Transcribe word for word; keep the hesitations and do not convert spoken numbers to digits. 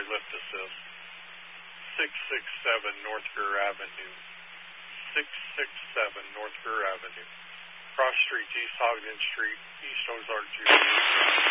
lift assist. six six seven North Greer Avenue. six six seven North Greer Avenue. Cross Street, East Ogden Street, East Ozark Junior